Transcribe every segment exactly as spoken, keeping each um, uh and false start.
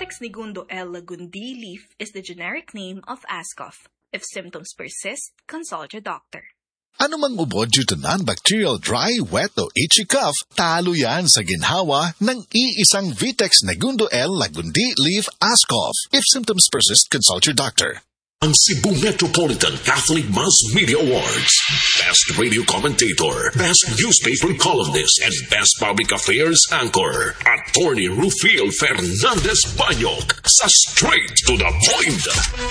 Vitex Negundo L. lagundi leaf is the generic name of Ascof. If symptoms persist, consult your doctor. Ano mang ubod due to non-bacterial dry, wet o itchy cough, talo yan sa ginhawa ng iisang Vitex Negundo L. lagundi leaf Ascof. If symptoms persist, consult your doctor. Ang Cebu Metropolitan Catholic Mass Media Awards. Best Radio Commentator, Best Newspaper Columnist, and Best Public Affairs Anchor. Attorney Rufiel Fernandez Banyok sa Straight to the Point.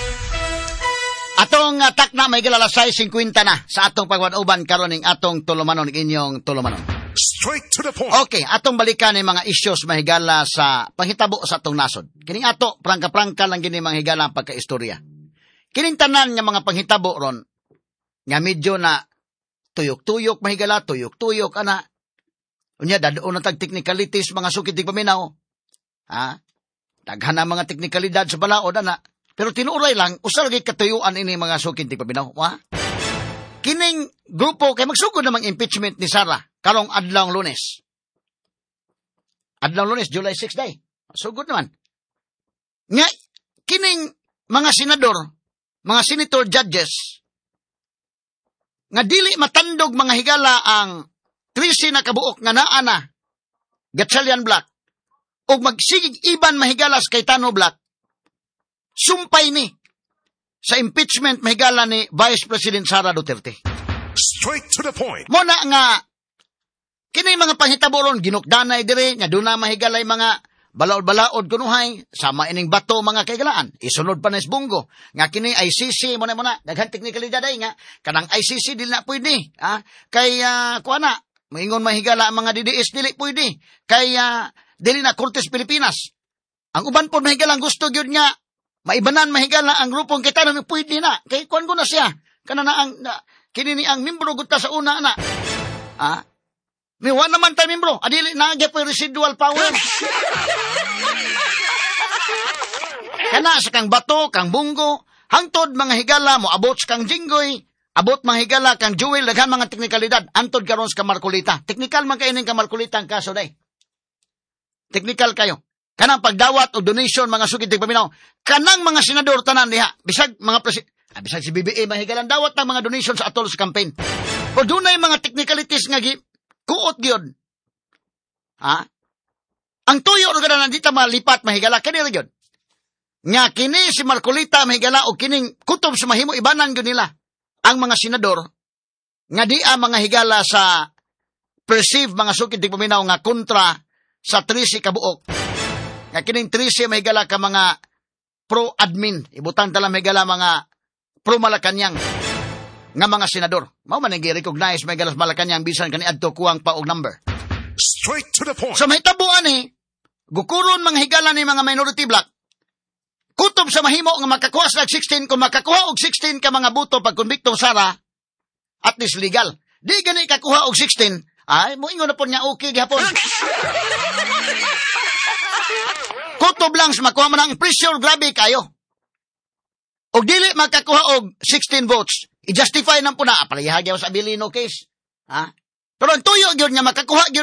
Atong uh, tak na may gilalasay fifty na sa atong pagwanuban karon ning atong tulumanon ning inyong tulumanon. Straight to the point. Okay, atong balikan ni mga issues mahigala sa panghitabo sa atong nasod. Kining ato prangka-prangka lang gini manghigala ang pagkaistorya. Kining tanan nga mga panghitabo ron nga medyo na tuyok-tuyok mahigala, tuyok-tuyok ana. Unya dadon na tag technicalities mga sukitig paminaw. Ha? Daghan na mga teknikalidad sa balaod ana. Pero tinuray lang, usal gay katuyuan ini mga sukitig paminaw. Ha? Kining grupo kay magsugod namang impeachment ni Sara karong adlawng Lunes. Adlawng Lunes, July sixth day. Sugod naman. Nga kining mga senador, mga senator judges, nga dili matandog mga higala ang trisi na kabuok nga naa na Gatchalian Black o magsigig iban mahigalas kay Tano Black, sumpay ni sa impeachment mahigala ni Vice President Sara Duterte. Straight to the point. Muna nga, kinay mga panghitaboron, ginukdanay dire, nga doon na mahigalay mga balaod-balaod kunuhay, sama ining bato mga kaigalaan, isunod pa na isbunggo, nga kini I C C, muna muna, daghan teknikalidad ay nga, kanang I C C dili na pwede, ah, kay, uh, kuha na, maingon mahigala ang mga D D S dili pwede, kay, uh, dili na Kortes Pilipinas. Ang uban po mahigala gusto gyud nga, maibanan mahigala ang grupong kita na pwede na, kay kuhan ko na siya, kana na ang, na, kini ni ang membro gutta sa una na, ah, miwa naman tayo, membro. Adili, nagya po residual power. Kana sa kang bato, kang bunggo, hangtod mga higala mo, abot sa kang jinggoy, abot mga higala, kang jewel, daghan mga teknikalidad, antod karon sa kamarkulita. Teknikal man kayo ng kamarkulita ang kaso day. Teknikal kayo. Kanang pagdawat o donation, mga sukitig paminaw, kanang mga senador tanan diha, bisag mga presi... Ah, bisag si B B A, mahigalan dawat ng mga donation sa atol sa campaign. O dunay mga technicalities nga gi, kuot gyud. Ha? Ang tuyo ro kada nandita malipat mahigala kani ra gyud. Nga kini si Marcolita mahigala o kining kutob sa mahimo ibanan gyud nila ang mga senador nga di ang mga higala sa perceive mga sukitig paminaw nga kontra sa trisi kabuok. Nga kining trisi mahigala ka mga pro-admin, ibutan tala mahigala mga pro-Malacanang nga mga senador. Mao man nang gi-recognize may galas Malacanang bisan kani adto kuwang pa og number. Straight to the point. So may tabuan ni gukuron mga higala ni mga minority black. Kutob sa mahimo nga makakuha sa sixteen kung makakuha og sixteen ka mga boto pag konbiktong Sara at least legal. Di gani kakuha og sixteen, ay moingon na po niya okay gihapon. Kutob lang sa makuha man ang pressure grabe kayo. Og dili makakuha og sixteen votes. I-justify nang po na, apalihagyaw sa Abilino case. Ha? Pero ang tuyo gyud nga makakuha gyud